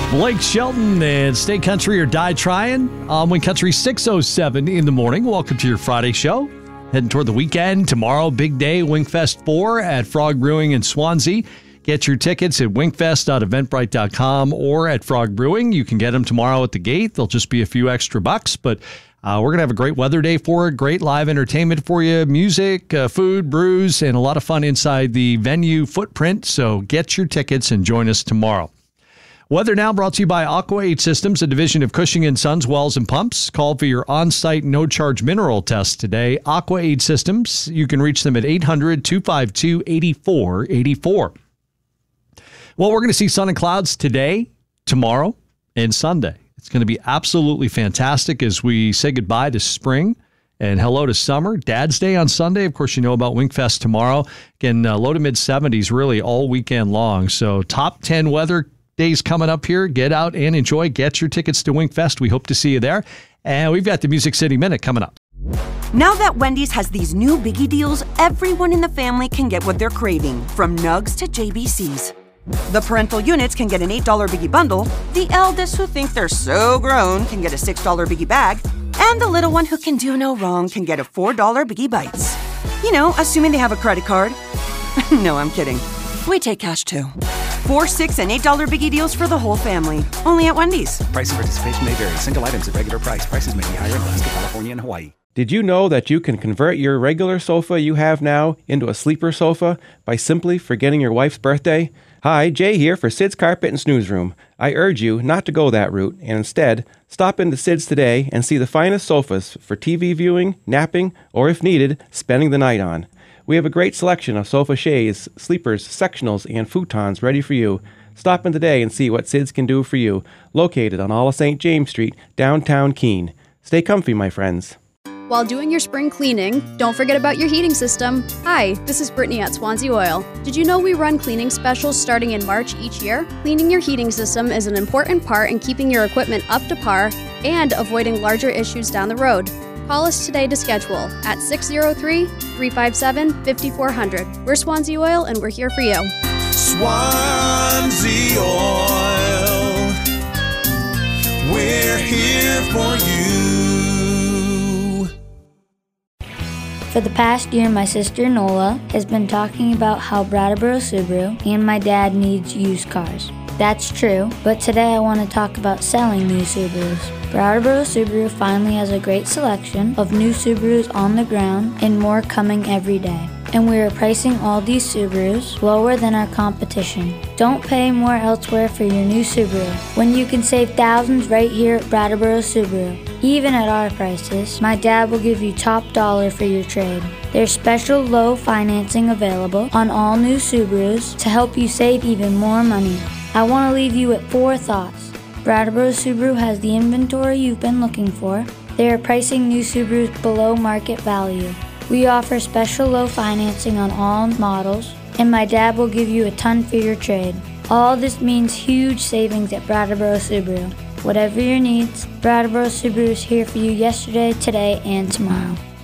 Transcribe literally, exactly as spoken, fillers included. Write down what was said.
Blake Shelton and Stay Country or Die Trying on Wing Country six oh seven in the morning. Welcome to your Friday show. Heading toward the weekend. Tomorrow, big day, Wingfest four at Frog Brewing in Swansea. Get your tickets at wingfest dot eventbrite dot com or at Frog Brewing. You can get them tomorrow at the gate. They'll just be a few extra bucks, but uh, we're going to have a great weather day for it. Great live entertainment for you. Music, uh, food, brews, and a lot of fun inside the venue footprint. So get your tickets and join us tomorrow. Weather now brought to you by AquaAid Systems, a division of Cushing and Sons Wells and Pumps. Call for your on-site no-charge mineral test today. AquaAid Systems, you can reach them at eight hundred, two five two, eight four eight four. Well, we're going to see sun and clouds today, tomorrow, and Sunday. It's going to be absolutely fantastic as we say goodbye to spring and hello to summer. Dad's Day on Sunday. Of course, you know about Wingfest tomorrow. Again, uh, low to mid-seventies really all weekend long. So top ten weather days coming up here. Get out and enjoy. Get your tickets to Wingfest. We hope to see you there. And we've got the Music City Minute coming up. Now that Wendy's has these new biggie deals, everyone in the family can get what they're craving, from nugs to J B Cs. The parental units can get an eight dollar biggie bundle, the eldest who think they're so grown can get a six dollar biggie bag, and the little one who can do no wrong can get a four dollar biggie bites. You know, assuming they have a credit card. No, I'm kidding. We take cash too. Four, six, and eight dollar biggie deals for the whole family. Only at Wendy's. Price and participation may vary. Single items at regular price. Prices may be higher in Alaska, California, and Hawaii. Did you know that you can convert your regular sofa you have now into a sleeper sofa by simply forgetting your wife's birthday? Hi, Jay here for Sid's Carpet and Snooze Room. I urge you not to go that route and instead stop into Sid's today and see the finest sofas for T V viewing, napping, or if needed, spending the night on. We have a great selection of sofa chaise, sleepers, sectionals, and futons ready for you. Stop in today and see what Sid's can do for you. Located on all of Saint James Street, downtown Keene. Stay comfy, my friends. While doing your spring cleaning, don't forget about your heating system. Hi, this is Brittany at Swansea Oil. Did you know we run cleaning specials starting in March each year? Cleaning your heating system is an important part in keeping your equipment up to par and avoiding larger issues down the road. Call us today to schedule at six oh three, three five seven, five four zero zero. We're Swansea Oil and we're here for you. Swansea Oil, we're here for you. For the past year, my sister Nola has been talking about how Brattleboro Subaru and my dad needs used cars. That's true, but today I want to talk about selling new Subarus. Brattleboro Subaru finally has a great selection of new Subarus on the ground and more coming every day. And we are pricing all these Subarus lower than our competition. Don't pay more elsewhere for your new Subaru when you can save thousands right here at Brattleboro Subaru. Even at our prices, my dad will give you top dollar for your trade. There's special low financing available on all new Subarus to help you save even more money. I want to leave you with four thoughts. Brattleboro Subaru has the inventory you've been looking for. They are pricing new Subarus below market value. We offer special low financing on all models, and my dad will give you a ton for your trade. All this means huge savings at Brattleboro Subaru. Whatever your needs, Brattleboro Subaru is here for you yesterday, today, and tomorrow.